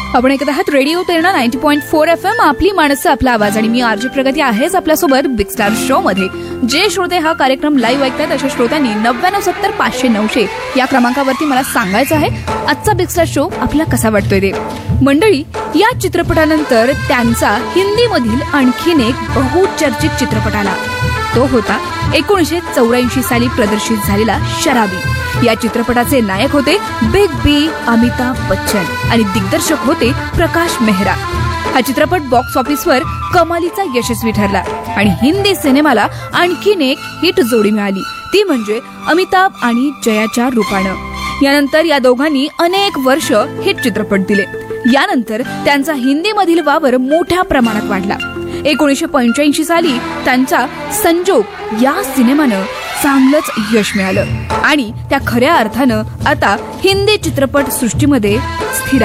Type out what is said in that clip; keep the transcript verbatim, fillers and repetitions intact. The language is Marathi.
आपण ऐकत आहात रेडिओ प्रेरणा ninety point four F M, आपली माणसं आपला आवाज. आणि मी आरजे प्रगती आहेच आपल्यासोबत बिग स्टार शो मध्ये. जे श्रोते हा कार्यक्रम लाईव्ह ऐकतात अशा श्रोत्यांनी नव्याण्णव सत्तर पाचशे नऊशे या क्रमांकावरती मला सांगायचं आहे आजचा बिग स्टार शो आपल्याला कसा वाटतोय ते. मंडळी, या चित्रपटानंतर त्यांचा हिंदीमधील आणखीन एक बहुचर्चित चित्रपट आला. तो होता एकोणीसशे चौऱ्याऐंशी साली प्रदर्शित झालेला शराबी. या चित्रपटाचे नायक होते बिग बी अमिताभ बच्चन आणि दिग्दर्शक होते प्रकाश मेहरा. हा चित्रपट बॉक्स ऑफिसवर कमालीचा यशस्वी ठरला आणि हिंदी सिनेमाला आणखीन एक हिट जोडी मिळाली, ती म्हणजे अमिताभ आणि जयाच्या रूपानं. यानंतर या दोघांनी अनेक वर्ष हिट चित्रपट दिले. यानंतर त्यांचा हिंदीमधील वावर मोठ्या प्रमाणात वाढला. एकोणीसशे पंच्याऐंशी साली त्यांचा संजोग या सिनेमानं चांगलंच यश मिळालं आणि त्या खऱ्या अर्थानं आता हिंदी चित्रपट सृष्टीमध्ये